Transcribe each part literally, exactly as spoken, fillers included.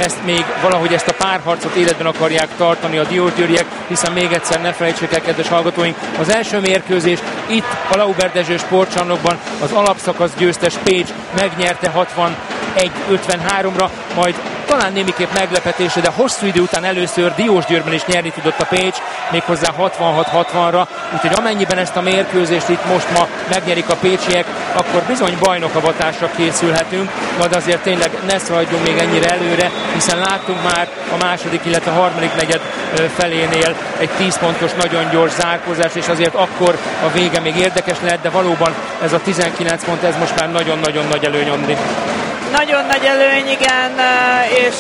ezt még valahogy ezt a párharcot életben akarják tartani a diósgyőriek, hiszen még egyszer ne felejtsék el, kedves hallgatóink, az első mérkőzés itt a Lauber Dezső sportcsarnokban az alapszakasz győztes Pécs megnyerte hatvanegy ötvenháromra, majd talán némiképp meglepetésre, de hosszú idő után először Diósgyőrben is nyerni tudott a Pécs, méghozzá hatvanhat hatvanra, úgyhogy amennyiben ezt a mérkőzést itt most ma megnyerik a pécsiek, akkor bizony bajnokavatásra készülhetünk, de azért tényleg ne szaladjunk még ennyire előre, hiszen láttunk már a második, illetve a harmadik negyed felénél egy tíz pontos nagyon gyors zárkózás, és azért akkor a vége még érdekes lehet, de valóban ez a tizenkilenc pont, ez most már nagyon-nagyon nagy előny, Andi. Nagyon nagy előny, igen, és,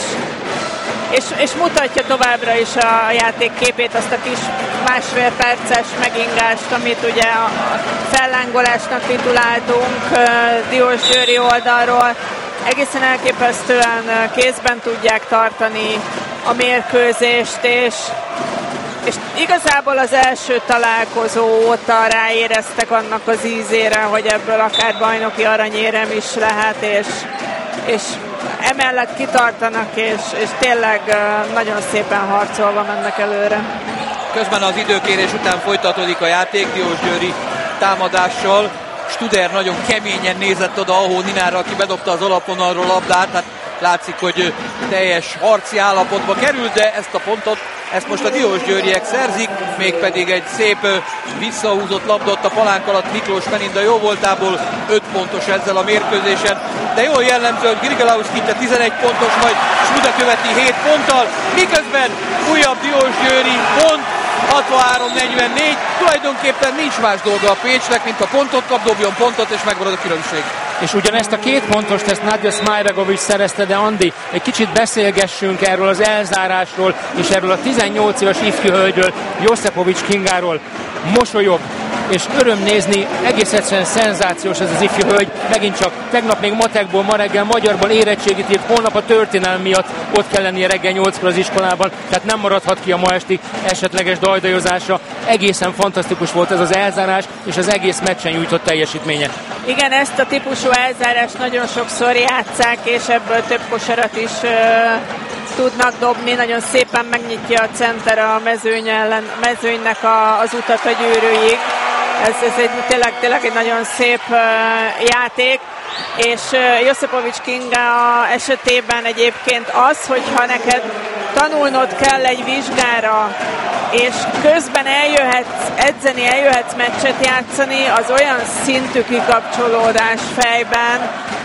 és, és mutatja továbbra is a játék képét, azt a kis másfél perces megingást, amit ugye a fellángolásnak tituláltunk Diósgyőri oldalról. Egészen elképesztően kézben tudják tartani a mérkőzést, és, és igazából az első találkozó óta ráéreztek annak az ízére, hogy ebből akár bajnoki aranyérem is lehet, és és emellett kitartanak, és, és tényleg nagyon szépen harcolva mennek előre. Közben az időkérés után folytatódik a játék Diósgyőri támadással. Studer nagyon keményen nézett oda Ahó Ninára, aki bedobta az alapvonalról labdát, hát látszik, hogy teljes harci állapotba került, de ezt a pontot, ezt most a diósgyőriek szerzik, mégpedig egy szép visszahúzott labdot a palánk alatt Miklós Melinda jó voltából, öt pontos ezzel a mérkőzésen, de jól jellemző, hogy Grigalaus Kitte tizenegy pontos, majd Smuda követi hét ponttal, miközben újabb diósgyőri pont, hatvanhárom negyvennégy, tulajdonképpen nincs más dolga a Pécsnek, mint a pontot kap, dobjon pontot, és megmarad a különbség. És ugyanezt a két pontost, ezt Nadja Smajragovics szerezte, de Andi, egy kicsit beszélgessünk erről az elzárásról, és erről a tizennyolc éves ifjú hölgyről, Joszepovics Kingáról. Mosolyog, és öröm nézni, egész egyszerűen szenzációs ez az ifjú hölgy, megint csak tegnap még matekból, ma reggel magyarból érettségit írt, holnap a történelem miatt ott kell lennie reggel nyolckor az iskolában, tehát nem maradhat ki a ma esti esetleges dajdajozásra. Egészen fantasztikus volt ez az elzárás, és az egész meccsen nyújtott teljesítménye. Igen, ezt a típusú elzárást nagyon sokszor játsszák, és ebből több kosarat is uh, tudnak dobni. Nagyon szépen megnyitja a center a mezőny ellen, mezőnynek a, az utat a gyűrűig. Ez, ez egy, tényleg, tényleg egy nagyon szép uh, játék, és uh, Joszepovics Kinga esetében egyébként az, hogyha neked tanulnod kell egy vizsgára, és közben eljöhetsz edzeni, eljöhetsz meccset játszani, az olyan szintű kikapcsolódás fejben.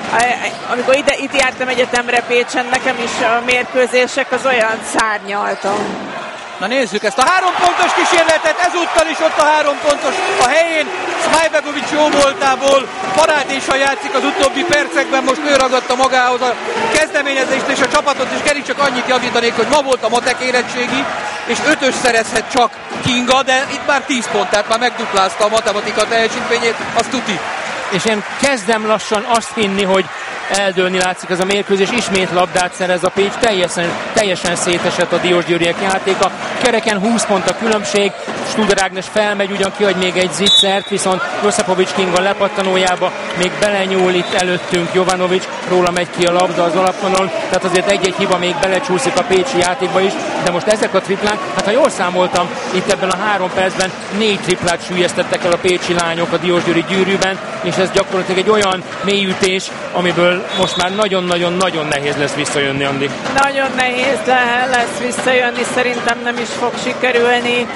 Amikor ide, itt jártam egyetemre Pécsen, nekem is a mérkőzések az olyan szárnyaltam. Na nézzük ezt a három pontos kísérletet, ezúttal is ott a három pontos a helyén, Smajbegovics jó voltából, parádésan játszik az utóbbi percekben, most ő ragadta magához a kezdeményezést és a csapatot, és Geri csak annyit javítanék, hogy ma volt a matek érettségi, és ötös szerezhet csak Kinga, de itt már tíz pont, tehát már megduplázta a matematika teljesítményét, azt tuti. És én kezdem lassan azt hinni, hogy eldőlni látszik ez a mérkőzés, ismét labdát szerez a Pécs, teljesen, teljesen szétesett a diósgyőriek játéka, kereken húsz pont a különbség, Studer Ágnes felmegy, ugyan kihagy még egy zicsert, viszont Joszepovics Kinga lepattanójába még belenyúl itt előttünk Jovanovics, róla megy ki a labda az alapvonalon, tehát azért egy-egy hiba még belecsúszik a pécsi játékba is, de most ezek a triplák, hát ha jól számoltam, itt ebben a három percben négy triplát süllyesztettek el a pécsi lányok a diósgyőri gyűrűben, és ez gyakorlatilag egy olyan mélyütés, amiből most már nagyon-nagyon-nagyon nehéz lesz visszajönni, Andi. Nagyon nehéz lesz visszajönni, szerintem nem is fog sikerülni.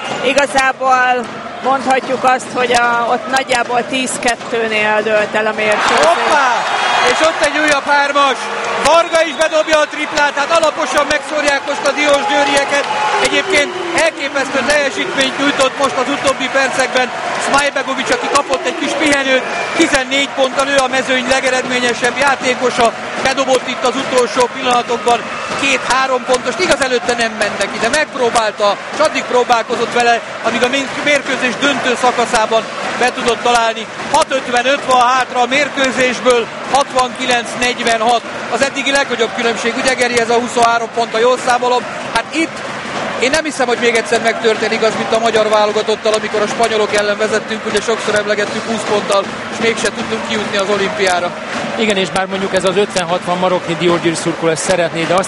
Igazából mondhatjuk azt, hogy a, ott nagyjából tíz kettőnél dőlt el a mérkőzés. Hoppá! És ott egy újabb hármas. Varga is bedobja a triplát, hát alaposan megszórják most a diósgyőrieket. Egyébként elképesztő teljesítményt nyújtott most az utóbbi percekben Smajbegovics, aki kapott egy kis pihenőt, tizennégy ponttal ő a mezőny legeredményesebb játékosa, bedobott itt az utolsó pillanatokban két-három pontos, igaz előtte nem ment neki, de megpróbálta, és addig próbálkozott vele, amíg a mérkőzés döntő szakaszában be tudott találni. hat ötvenöt van hátra a mérkőzésből, hatvankilenc negyvenhat. Az eddigi legnagyobb különbség, ugye Geri, ez a huszonhárom pont, a jól számolom. Hát itt én nem hiszem, hogy még egyszer megtörténik az, mint a magyar válogatottal, amikor a spanyolok ellen vezettünk, ugye sokszor emlegettük húsz ponttal, és mégse tudtunk kijutni az olimpiára. Igen, és bár mondjuk ez az ötven hatvan maroknyi diósgyőri szurkoló ezt szeretné, de azt